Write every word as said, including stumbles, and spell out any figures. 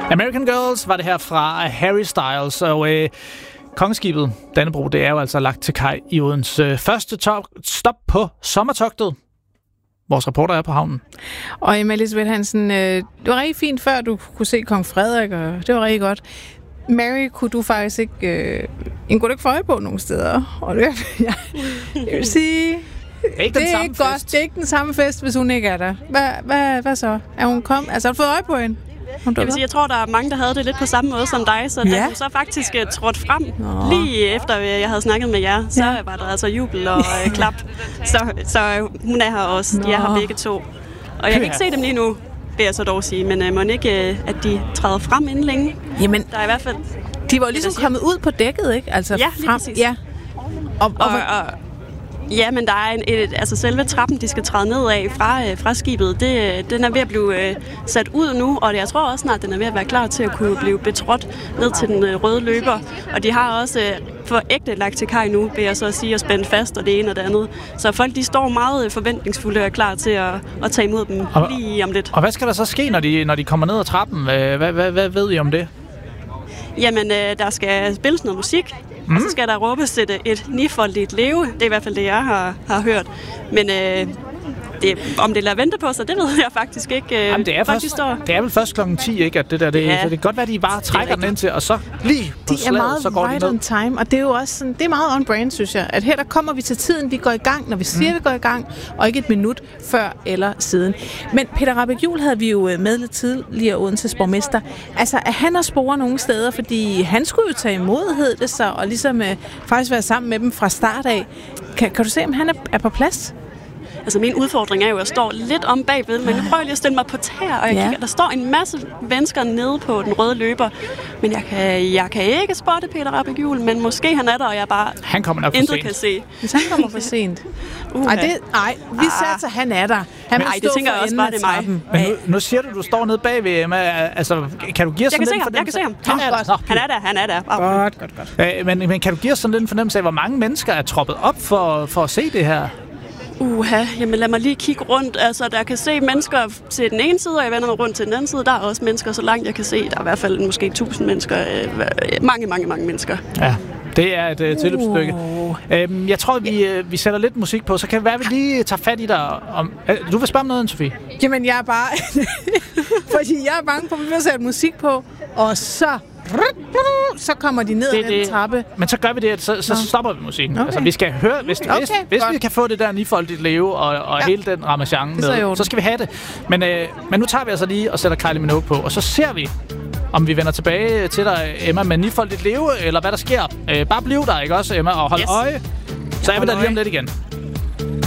American Girls var det her fra Harry Styles, og øh, kongeskibet Dannebrog, det er jo altså lagt til kaj i Odense. Første top, stop på sommertogtet. Vores reporter er på havnen. Og Emma Elisabeth Hansen, øh, det var rigtig fint, før du kunne se Kong Frederik, og det var rigtig godt. Mary kunne du faktisk ikke... Øh, en kunne du ikke få øje på nogen steder. Og det, ja, jeg vil sige... Det er ikke, det er ikke godt. Det er ikke den samme fest, hvis hun ikke er der. Hvad, hvad, hvad så? Er hun kom? Altså, har du fået øje på hende? Jeg vil sige, jeg tror, der er mange, der havde det lidt på samme måde som dig, så ja. Da hun så faktisk uh, trådte frem, Nå. lige efter jeg havde snakket med jer, så ja. var der altså jubel og uh, klap. Så, så hun er her også. Nå. De er her begge to. Og jeg kan ikke se dem lige nu, vil jeg så dog sige, men uh, må ikke, uh, at de træder frem inden længe. Jamen, der er i hvert fald... De var jo ligesom kommet ud på dækket, ikke? Altså, ja, lige frem, præcis. Ja. Og, og, og, og ja, men der er en, et, altså selve trappen, de skal træde ned af fra, øh, fra skibet, det, den er ved at blive øh, sat ud nu, og jeg tror også snart, den er ved at være klar til at kunne blive betrådt ned til den øh, røde løber. Og de har også øh, for ægte lagt til kaj nu, vil jeg så sige, at spænde fast og det ene og det andet. Så folk, de står meget forventningsfulde og er klar til at, at tage imod dem og, lige om lidt. Og hvad skal der så ske, når de, når de kommer ned ad trappen? Hvad, hvad, hvad, hvad ved I om det? Jamen, øh, der skal spilles noget musik. Mm. Og så skal der råbes et, et nifoldigt leve. Det er i hvert fald det, jeg har, har hørt. Men øh, det, om det lader vente på sig, det ved jeg faktisk ikke. Øh, Jamen, det, er først, det er vel først klokken ti, ikke? At det der, det, ja. Så det kan godt være, at de bare trækker den ind til, og så lige på de slaget, så går de ned. De er meget right on time, og det er jo også sådan, det er meget on brand, synes jeg. At her der kommer vi til tiden, vi går i gang, når vi siger, mm. vi går i gang, og ikke et minut før eller siden. Men Peter Rahbæk Juel havde vi jo med lidt tidligere, Odenses borgmester. Altså, er han at spore nogle steder, fordi han skulle jo tage imod, hed det så, og ligesom øh, faktisk være sammen med dem fra start af. Kan, kan du se, om han er, er på plads? Altså min udfordring er jo, at jeg står lidt om bagved, men jeg prøver lige at stille mig på tæer, og jeg ja. kigger, der står en masse mennesker nede på den røde løber, men jeg kan, jeg kan ikke spotte Peter Rahbæk Juel, men måske han er der, og jeg bare han kommer nok for intet sent. kan se. Hvis han kommer for sent. Uh, ej, det, ej, vi satser, ah. han er der. Han men, ej, det tænker jeg også bare, det er mig. Men nu, nu siger du, du står nede bagved, Emma. Altså, kan du give os sådan lidt fornemmelse? Jeg kan se ham, jeg kan se ham. Han er der, han er der. Godt, godt, godt. Øh, men, men kan du give os sådan lidt en fornemmelse af, hvor mange mennesker er troppet op for, for at se det her? Uha, jamen lad mig lige kigge rundt. Altså, der kan se mennesker til den ene side, og jeg vender mig rundt til den anden side. Der er også mennesker, så langt jeg kan se. Der er i hvert fald måske tusind mennesker. Mange, mange, mange mennesker. Ja, det er et uh, tilløbsstykke. Uh. Øhm, jeg tror, vi, uh, vi sætter lidt musik på, så kan det være, at vi lige tager fat i dig. Om, uh, du vil spørge om noget, Sofie? Jamen, jeg er bare... fordi jeg er bange på, at vi vil sætte musik på, og så... så kommer de ned ad den trappe. Men så gør vi det, så, så stopper vi musikken. Okay. Altså, vi skal høre, hvis, okay, hvis, hvis vi kan få det der nifoldigt leve og, og ja. hele den ramachan med, så skal vi have det. Men, øh, men nu tager vi altså lige og sætter Kylie Minogue på, og så ser vi, om vi vender tilbage til dig, Emma, med nifoldigt leve, eller hvad der sker. Øh, bare bliv der, ikke også, Emma, og hold yes. øje. Så er vi der lige om lidt igen.